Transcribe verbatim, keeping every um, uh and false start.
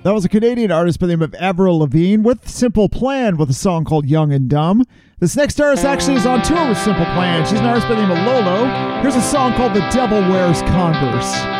That was a Canadian artist by the name of Avril Lavigne with Simple Plan with a song called Young and Dumb. This next artist actually is on tour with Simple Plan. She's an artist by the name of Lolo. Here's a song called The Devil Wears Converse.